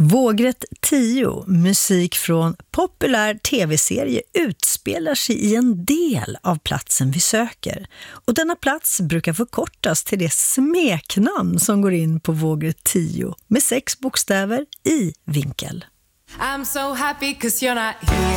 Vågrätt 10, musik från populär tv-serie, utspelar sig i en del av platsen vi söker. Och denna plats brukar förkortas till det smeknamn som går in på Vågrätt 10 med 6 bokstäver i vinkel. I'm so happy 'cause you're not here.